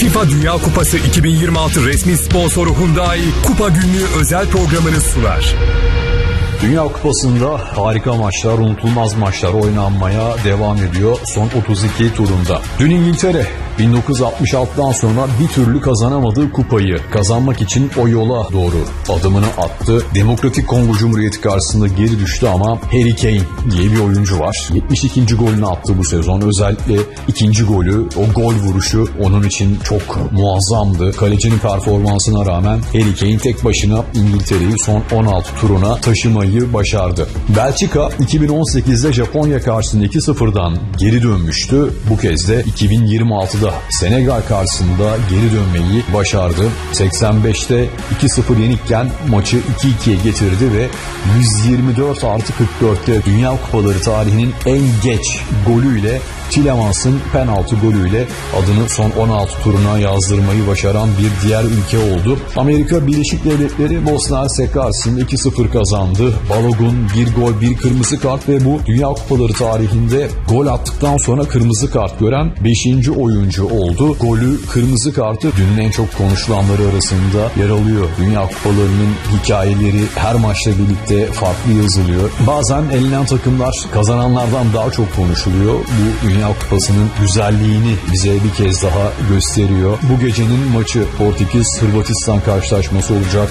FIFA Dünya Kupası 2026 resmi sponsoru Hyundai Kupa Günlüğü özel programını sunar. Dünya Kupası'nda harika maçlar, unutulmaz maçlar oynanmaya devam ediyor son 32 turunda. Dün İngiltere 1966'dan sonra bir türlü kazanamadığı kupayı kazanmak için o yola doğru adımını attı. Demokratik Kongo Cumhuriyeti karşısında geri düştü ama Harry Kane diye bir oyuncu var. 72. golünü attı bu sezon. Özellikle ikinci golü, o gol vuruşu onun için çok muazzamdı. Kalecinin performansına rağmen Harry Kane tek başına İngiltere'yi son 16 turuna taşımayı başardı. Belçika 2018'de Japonya karşısında 2-0'dan geri dönmüştü. Bu kez de 2026'da Senegal karşısında geri dönmeyi başardı. 85'te 2-0 yenikken maçı 2-2'ye getirdi ve 124+44'te Dünya Kupaları tarihinin en geç golüyle, Tillemans'ın penaltı golüyle adını son 16 turuna yazdırmayı başaran bir diğer ülke oldu. Amerika Birleşik Devletleri Bosna Hersek karşısında 2-0 kazandı. Balogun bir gol, bir kırmızı kart ve bu Dünya Kupaları tarihinde gol attıktan sonra kırmızı kart gören 5. oyuncu oldu. Golü, kırmızı kartı dünün en çok konuşulanları arasında yer alıyor. Dünya Kupalarının hikayeleri her maçla birlikte farklı yazılıyor. Bazen elenen takımlar kazananlardan daha çok konuşuluyor. Bu Dünya Kupası'nın güzelliğini bize bir kez daha gösteriyor. Bu gecenin maçı Portekiz-Hırvatistan karşılaşması olacak.